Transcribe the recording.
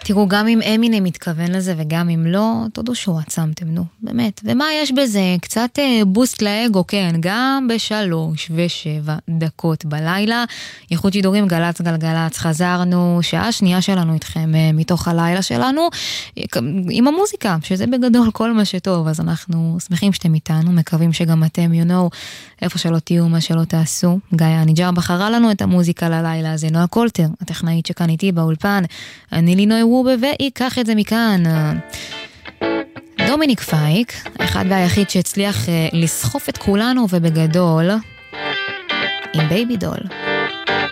תראו, גם אם אמינם מתכוון לזה וגם אם לא, תודו שהוא עצמתם, נו, באמת. ומה יש בזה? קצת בוסט לאגו, כן, גם ב3:07 בלילה. איכות שידורים גלץ גלגלץ, חזרנו, שעה שנייה שלנו איתכם מתוך הלילה שלנו, עם המוזיקה, שזה בגדול כל מה שטוב, אז אנחנו שמחים שאתם איתנו, מקווים שגם אתם, you know, איפה שלא תהיו, מה שלא תעשו. גיא הניג'ר בחרה לנו את המוזיקה ללילה הזה, נועה קולטר, הטכנאית שכאן איתי באולפן, אני לינוי וובה, ויקח את זה מכאן. דומיניק פייק, אחד והיחיד שהצליח לסחוף את כולנו ובגדול, עם בייבי דול.